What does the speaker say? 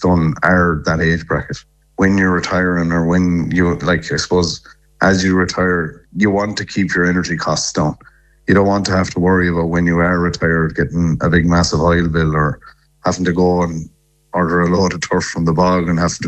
done are that age bracket. When you're retiring, or when you, like, I suppose, as you retire, you want to keep your energy costs down. You don't want to have to worry about, when you are retired, getting a big massive oil bill, or having to go and order a load of turf from the bog and having to